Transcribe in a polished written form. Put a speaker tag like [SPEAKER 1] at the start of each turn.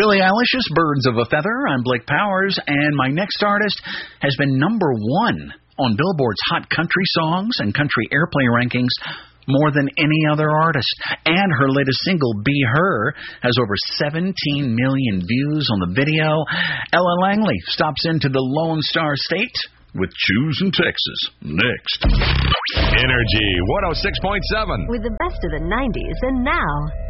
[SPEAKER 1] Billie Eilish's Birds of a Feather. I'm Blake Powers, and my next artist has been number one on Billboard's Hot Country Songs and Country Airplay rankings more than any other artist. And her latest single, Be Her, has over 17 million views on the video. Ella Langley stops into the Lone Star State with Choose in Texas. Next.
[SPEAKER 2] Energy 106.7.
[SPEAKER 3] With the best of the 90s and now.